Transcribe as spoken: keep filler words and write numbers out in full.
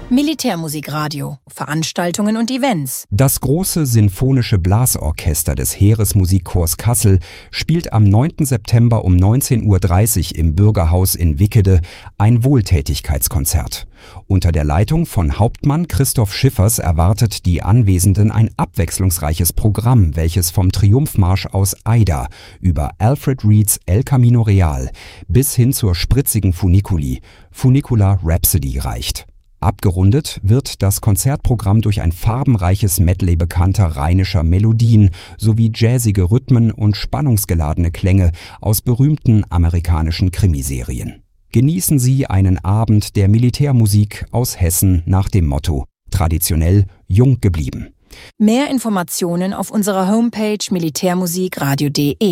Militärmusikradio, Veranstaltungen und Events. Das große sinfonische Blasorchester des Heeresmusikchors Kassel spielt am neunten September um neunzehn Uhr dreißig im Bürgerhaus in Wickede ein Wohltätigkeitskonzert. Unter der Leitung von Hauptmann Christoph Schiffers erwartet die Anwesenden ein abwechslungsreiches Programm, welches vom Triumphmarsch aus Aida über Alfred Reeds El Camino Real bis hin zur spritzigen Funiculi, Funicular Rhapsody reicht. Abgerundet wird das Konzertprogramm durch ein farbenreiches Medley bekannter rheinischer Melodien sowie jazzige Rhythmen und spannungsgeladene Klänge aus berühmten amerikanischen Krimiserien. Genießen Sie einen Abend der Militärmusik aus Hessen nach dem Motto: traditionell, jung geblieben. Mehr Informationen auf unserer Homepage militärmusikradio punkt de.